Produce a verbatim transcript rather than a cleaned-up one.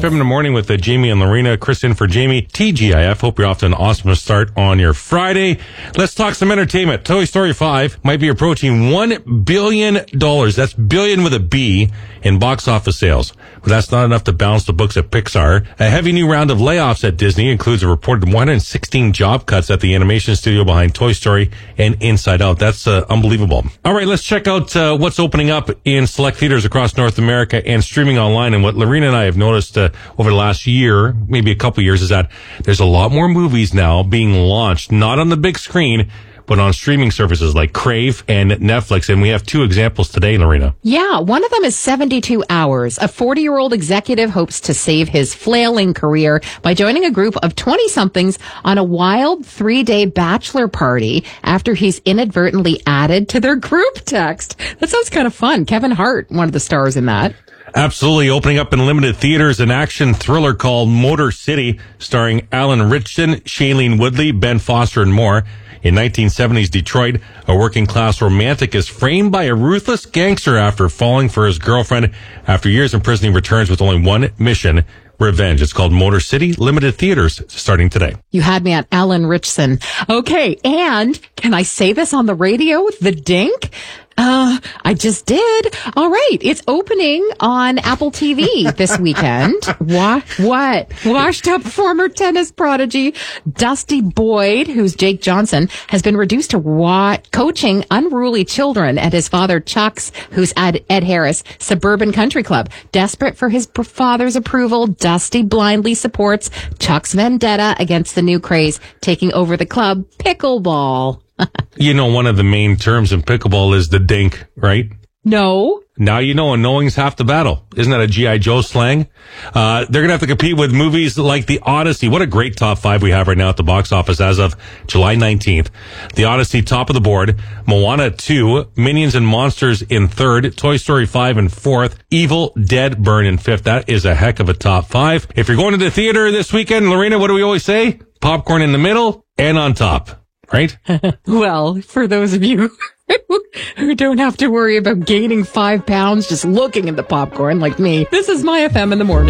F M in the morning with uh, Jamie and Lorena. Chris in for Jamie. T G I F. Hope you're off to an awesome start on your Friday. Let's talk some entertainment. Toy Story five might be approaching one billion dollars. That's billion with a B in box office sales. But that's not enough to balance the books at Pixar. A heavy new round of layoffs at Disney includes a reported one hundred sixteen job cuts at the animation studio behind Toy Story and Inside Out. That's uh, unbelievable. All right, let's check out uh, what's opening up in select theaters across North America and streaming online. And what Lorena and I have noticed uh, over the last year, maybe a couple years, is that there's a lot more movies now being launched, not on the big screen, but on streaming services like Crave and Netflix. And we have two examples today, Lorena. Yeah, one of them is seventy-two hours. A forty-year-old executive hopes to save his flailing career by joining a group of twenty-somethings on a wild three-day bachelor party after he's inadvertently added to their group text. That sounds kind of fun. Kevin Hart, one of the stars in that. Absolutely. Opening up in limited theaters, an action thriller called Motor City, starring Alan Ritchson, Shailene Woodley, Ben Foster, and more. In nineteen seventies Detroit, a working-class romantic is framed by a ruthless gangster after falling for his girlfriend. After years in prison, he returns with only one mission: revenge. It's called Motor City, limited theaters, starting today. You had me at Alan Ritchson. Okay, and can I say this on the radio? The Dink? Uh, I just did. All right. It's opening on Apple T V this weekend. What? What? Washed up former tennis prodigy Dusty Boyd, who's Jake Johnson, has been reduced to wa- coaching unruly children at his father Chuck's, who's Ed, Ed Harris, Suburban Country Club. Desperate for his father's approval, Dusty blindly supports Chuck's vendetta against the new craze taking over the club, pickleball. You know, one of the main terms in pickleball is the dink, right? No. Now you know, and knowing's half the battle. Isn't that a G I. Joe slang? Uh, they're going to have to compete with movies like The Odyssey. What a great top five we have right now at the box office as of July nineteenth. The Odyssey, top of the board. Moana two, Minions and Monsters in third. Toy Story five in fourth. Evil Dead Burn in fifth. That is a heck of a top five. If you're going to the theater this weekend, Lorena, what do we always say? Popcorn in the middle and on top. Right? Well, for those of you who don't have to worry about gaining five pounds just looking at the popcorn like me, this is My F M in the morning.